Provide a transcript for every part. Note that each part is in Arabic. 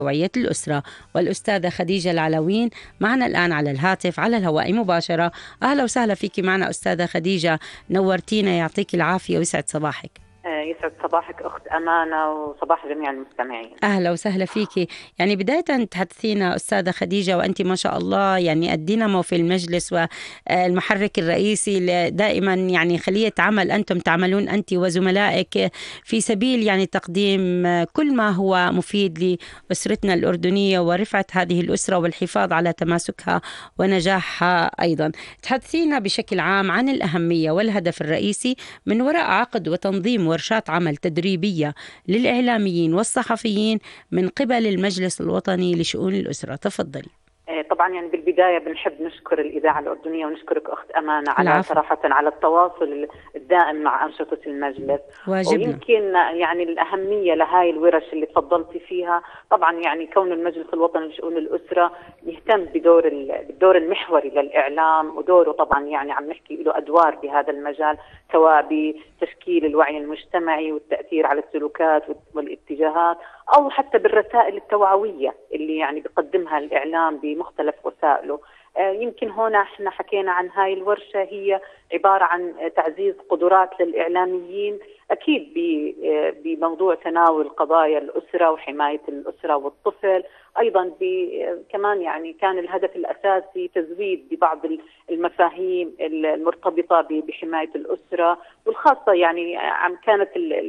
توعية الأسرة، والأستاذة خديجة العلوين معنا الآن على الهاتف على الهواء مباشرة. أهلا وسهلا فيك معنا أستاذة خديجة، نورتينا، يعطيك العافية ويسعد صباحك. يسعد صباحك أخت أمانة وصباح جميع المستمعين. أهلا وسهلا فيك. يعني بداية تحدثينا أستاذة خديجة، وأنت ما شاء الله يعني الدينامو في المجلس والمحرك الرئيسي دائما، يعني خلية عمل أنتم تعملون أنت وزملائك في سبيل يعني تقديم كل ما هو مفيد لأسرتنا الأردنية ورفعة هذه الأسرة والحفاظ على تماسكها ونجاحها أيضا. تحدثينا بشكل عام عن الأهمية والهدف الرئيسي من وراء عقد وتنظيم ورشات عمل تدريبية للإعلاميين والصحفيين من قبل المجلس الوطني لشؤون الأسرة. تفضلي. طبعا يعني بالبداية بنحب نشكر الإذاعة الأردنية ونشكرك أخت أمانة على العفو. صراحة على التواصل الدائم مع أنشطة المجلس. واجبنا. ويمكن يعني الأهمية لهاي الورش اللي تفضلتي فيها، طبعا يعني كون المجلس الوطني لشؤون الأسرة يهتم بالدور المحوري للإعلام، ودوره طبعا يعني عم نحكي له أدوار بهذا المجال، سواء بتشكيل الوعي المجتمعي والتأثير على السلوكات والاتجاهات، أو حتى بالرسائل التوعوية اللي يعني بيقدمها الإعلام بمختلف وسائله. يمكن هنا احنا حكينا عن هاي الورشة، هي عبارة عن تعزيز قدرات للإعلاميين، أكيد بموضوع تناول قضايا الأسرة وحماية الأسرة والطفل. أيضا كمان يعني كان الهدف الأساسي تزويد ببعض المفاهيم المرتبطة بحماية الأسرة، والخاصة يعني كانت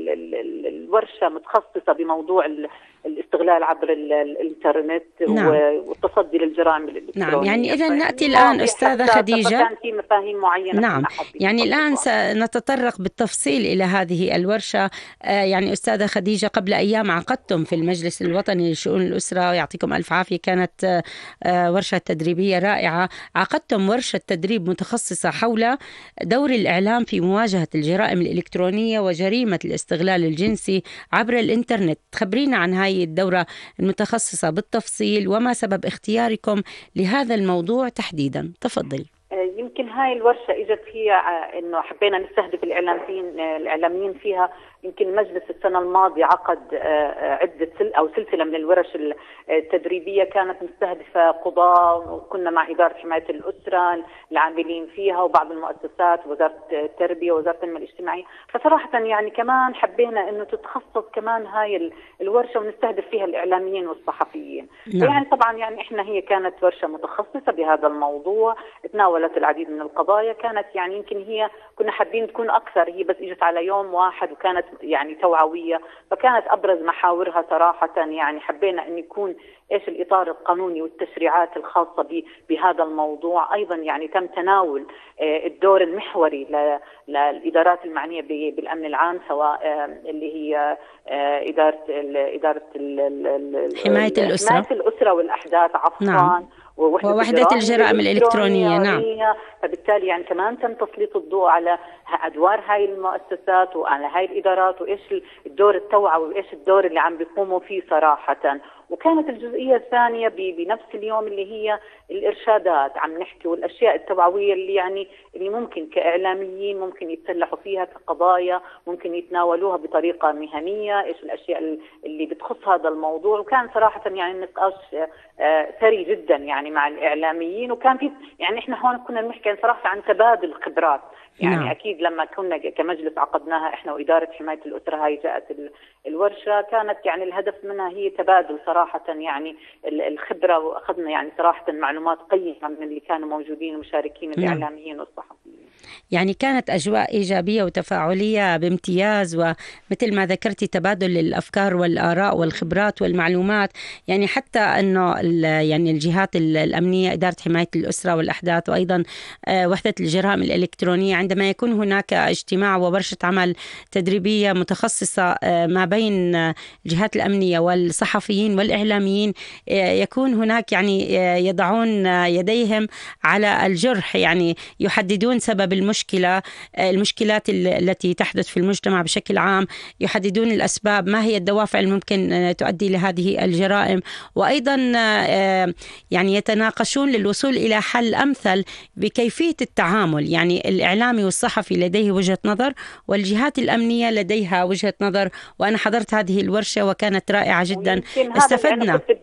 الورشة متخصصة بموضوع الاستغلال عبر الإنترنت. نعم. والتصدي للجرائم الإلكترونية. نعم، يعني إذا نأتي الآن أستاذة خديجة. كان في مفاهيم معينة. نعم، يعني الآن سنتطرق بالتفصيل إلى هذه الورشة. يعني أستاذة خديجة، قبل أيام عقدتم في المجلس الوطني لشؤون الأسرة، يعطيكم ألف عافية، كانت ورشة تدريبية رائعة. عقدتم ورشة تدريب متخصصة حول دور الإعلام في مواجهة الجرائم الإلكترونية وجريمة الاستغلال الجنسي عبر الإنترنت. خبرينا عن هاي الدورة المتخصصة بالتفصيل وما سبب اختياركم لهذا الموضوع تحديدا. تفضلي. يمكن هاي الورشة اجت هي انه حبينا نستهدف الاعلاميين فيها. يمكن المجلس السنة الماضية عقد عدة سلسلة من الورش التدريبية، كانت مستهدفة قضاة، وكنا مع إدارة حماية الأسرة العاملين فيها وبعض المؤسسات، وزارة التربية ووزارة التنمية الاجتماعية. فصراحة يعني كمان حبينا انه تتخصص كمان هاي الورشة ونستهدف فيها الإعلاميين والصحفيين. نعم. يعني طبعا يعني احنا هي كانت ورشة متخصصة بهذا الموضوع، تناولت العديد من القضايا. كانت يعني يمكن هي كنا حابين تكون أكثر، هي بس إجت على يوم واحد وكانت يعني توعوية، فكانت أبرز محاورها صراحة يعني حبينا أن يكون إيش الإطار القانوني والتشريعات الخاصة بهذا الموضوع. أيضا يعني تم تناول الدور المحوري للإدارات المعنية بالأمن العام، سواء اللي هي إدارة حماية الأسرة والأحداث، عفوا. نعم. ووحدة الجرائم الإلكترونية. نعم. فبالتالي يعني كمان تم تسليط الضوء على أدوار هاي المؤسسات وعلى هاي الإدارات، وإيش الدور التوعوي وإيش الدور اللي عم بيقوموا فيه صراحة. وكانت الجزئية الثانية بنفس اليوم اللي هي الإرشادات، عم نحكي والأشياء التوعوية اللي يعني اللي ممكن كإعلاميين ممكن يتسلحوا فيها كقضايا، ممكن يتناولوها بطريقة مهنية، إيش الأشياء اللي بتخص هذا الموضوع. وكان صراحة يعني النقاش ثري جدا يعني مع الإعلاميين، وكان في يعني إحنا هون كنا بنحكي صراحة عن تبادل خبرات. يعني نعم. أكيد لما كنا كمجلس عقدناها إحنا وإدارة حماية الأسرة، هاي جاءت الورشة، كانت يعني الهدف منها هي تبادل صراحة يعني الخبرة، وأخذنا يعني صراحة معلومات قيمة من اللي كانوا موجودين ومشاركين الإعلاميين والصحفيين. يعني كانت أجواء إيجابية وتفاعلية بامتياز، ومثل ما ذكرتي تبادل الأفكار والآراء والخبرات والمعلومات. يعني حتى أنه يعني الجهات الأمنية، إدارة حماية الأسرة والأحداث، وأيضا وحدة الجرائم الإلكترونية، عندما يكون هناك اجتماع وورشة عمل تدريبية متخصصة ما بين الجهات الأمنية والصحفيين والإعلاميين، يكون هناك يعني يضعون يديهم على الجرح، يعني يحددون سبب المشكلات التي تحدث في المجتمع بشكل عام، يحددون الأسباب، ما هي الدوافع الممكن تؤدي لهذه الجرائم، وأيضا يعني يتناقشون للوصول إلى حل أمثل بكيفية التعامل. يعني الإعلامي والصحفي لديه وجهة نظر، والجهات الأمنية لديها وجهة نظر. وأنا حضرت هذه الورشة وكانت رائعة جدا، استفدنا.